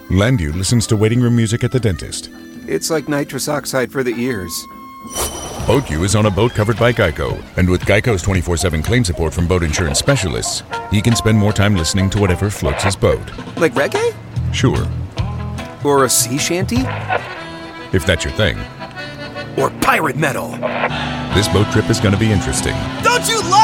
Landu listens to waiting room music at the dentist. It's like nitrous oxide for the ears. BoatU is on a boat covered by Geico, and with Geico's 24/7 claim support from boat insurance specialists, he can spend more time listening to whatever floats his boat. Like reggae? Sure. Or a sea shanty? If that's your thing. Or pirate metal? This boat trip is going to be interesting. Don't you